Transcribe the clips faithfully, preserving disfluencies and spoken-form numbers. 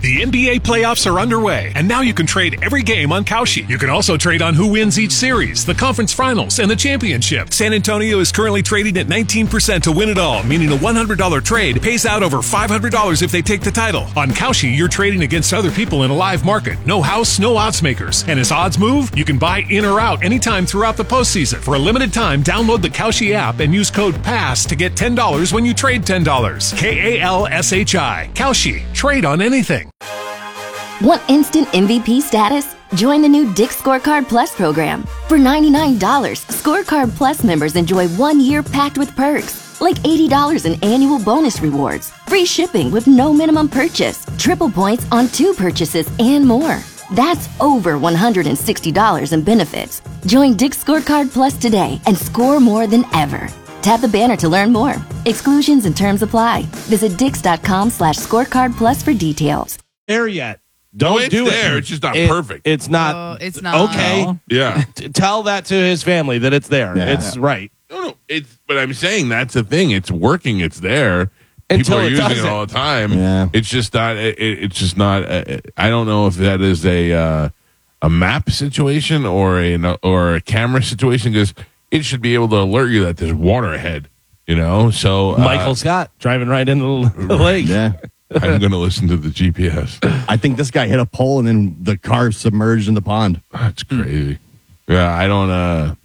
The N B A playoffs are underway, and now you can trade every game on Kalshi. You can also trade on who wins each series, the conference finals, and the championship. San Antonio is currently trading at nineteen percent to win it all, meaning a one hundred dollars trade pays out over five hundred dollars if they take the title. On Kalshi, you're trading against other people in a live market. No house, no odds makers. And as odds move, you can buy in or out anytime throughout the postseason. For a limited time, download the Kalshi app and use code PASS to get ten dollars when you trade ten dollars. K A L S H I. Kalshi. Trade on anything. Want instant M V P status? Join the new Dick's Scorecard Plus program. For ninety-nine dollars, Scorecard Plus members enjoy one year packed with perks, like eighty dollars in annual bonus rewards, free shipping with no minimum purchase, triple points on two purchases, and more. That's over one hundred sixty dollars in benefits. Join Dick's Scorecard Plus today and score more than ever. Tap the banner to learn more. Exclusions and terms apply. Visit dix.com slash scorecard plus for details. There yet. Don't no, do there. it. It's just not it, perfect. It's not. Oh, it's not. Okay. No. Yeah. T- tell that to his family that it's there. Yeah. It's right. No, no. It's, but I'm saying that's the thing. It's working. It's there. Until People are it using doesn't. it all the time. Yeah. It's just not. It, it's just not. Uh, I don't know if that is a uh, a map situation or a or a camera situation, because it should be able to alert you that there's water ahead. You know. So uh, Michael Scott driving right into the lake. Yeah. I'm going to listen to the G P S. I think this guy hit a pole and then the car submerged in the pond. That's crazy. Yeah, I don't. Uh,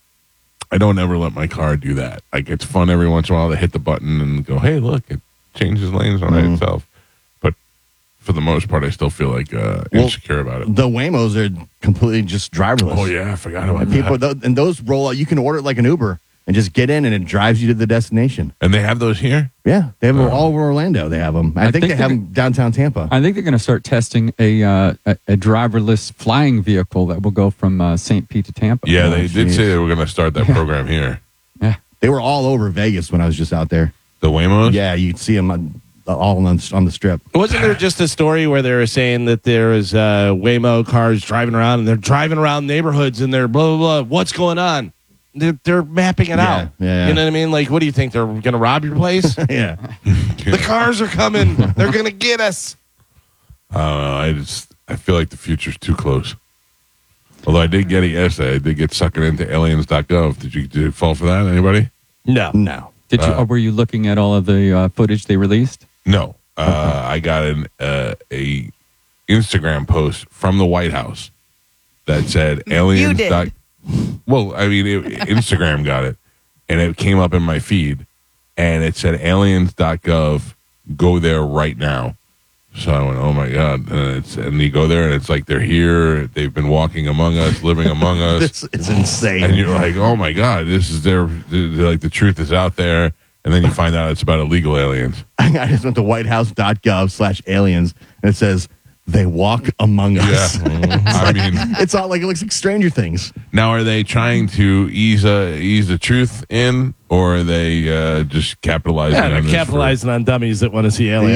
I don't ever let my car do that. Like, it's fun every once in a while to hit the button and go, "Hey, look, it changes lanes on Mm. itself." But for the most part, I still feel like uh, Well, insecure about it. The Waymos are completely just driverless. Oh yeah, I forgot about People that. th- and those roll out. You can order it like an Uber and just get in and it drives you to the destination. And they have those here. Yeah, they have them Oh. all over Orlando. They have them. I, I think, think they have they're- them downtown Tampa. I think they're going to start testing a, uh, a a driverless flying vehicle that will go from uh, Saint Pete to Tampa. Yeah, Oh, they did geez. say they were going to start that program here. Yeah. They were all over Vegas when I was just out there. The Waymos. Yeah, you'd see them on, all on, on the strip. Wasn't there just a story where they were saying that there is uh, Waymo cars driving around and they're driving around neighborhoods and they're blah, blah, blah. What's going on? They're, they're mapping it Yeah, out. yeah, yeah. You know what I mean? Like, what do you think? They're going to rob your place? Yeah. The cars are coming. They're going to get us. I don't know. I just I feel like the future's too close. Although I did get it yesterday. I did get suckered into aliens dot gov. Did you, did you fall for that? Anybody? No. No. Did you? Uh, or were you looking at all of the uh, footage they released? No, uh, I got an uh, a Instagram post from the White House that said aliens. did. Dot, well, I mean, it, Instagram got it, and it came up in my feed, and it said aliens dot gov. Go there right now. So I went, oh my god! And it's and you go there, and it's like they're here. They've been walking among us, living among us. This is insane. And you're like, oh my god, this is their, they're like the truth is out there. And then you find out it's about illegal aliens. I just went to whitehouse.gov slash aliens and it says they walk among us. Yeah, I mean, It's all like it looks like Stranger Things. now are they trying to ease uh, ease the truth in, or are they uh, just capitalizing? Yeah, on they're this capitalizing on dummies that want to see aliens.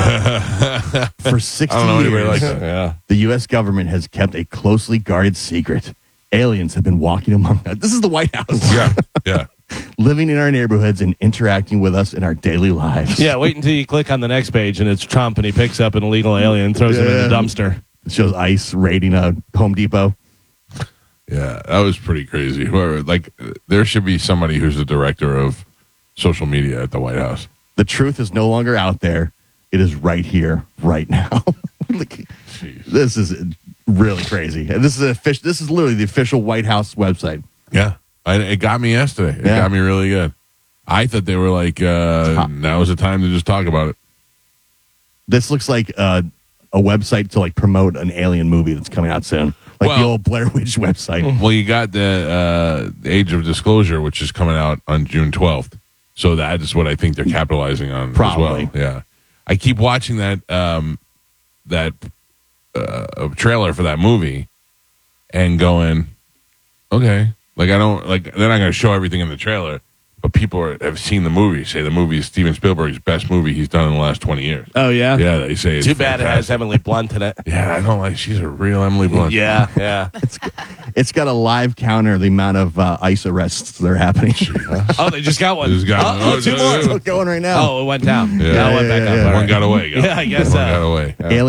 Yeah. For sixty I don't know anybody years, like that. Yeah. the U S government has kept a closely guarded secret. Aliens have been walking among us. This is the White House. For, yeah, yeah. Living in our neighborhoods and interacting with us in our daily lives. Yeah, wait until you click on the next page and it's Trump and he picks up an illegal alien and throws him in the Yeah. dumpster. It shows ICE raiding a Home Depot. Yeah, that was pretty crazy. Whoever, like, there should be somebody who's the director of social media at the White House. The truth is no longer out there. It is right here, right now. Like, Jeez. this is really crazy. And This is a fish. This is literally the official White House website. Yeah, I, it got me yesterday. It Yeah. got me really good. I thought they were like, uh, Top. now is the time to just talk about it. This looks like uh, a website to like promote an alien movie that's coming out soon, like the Well- old Blair Witch website. Well, you got the uh, Age of Disclosure, which is coming out on June twelfth. So that is what I think they're capitalizing on Probably. as well. Yeah. I keep watching that um, that uh, trailer for that movie and going, okay. Like, I don't, like, they're not going to show everything in the trailer, but people are, have seen the movie, say the movie is Steven Spielberg's best movie he's done in the last twenty years. Oh, yeah? Yeah, they say it's Too bad it has fantastic. Emily Blunt in it. Yeah, I don't like, she's a real Emily Blunt. Yeah, yeah. It's got a live counter of the amount of uh, ICE arrests that are happening. Oh, they just got one. There's got- oh, oh, two yeah, more. yeah. It's going right now. Oh, it went down. Yeah. Now it went Yeah, back yeah, up. yeah. All One right. got away. Yeah, I guess One so. got away. Alien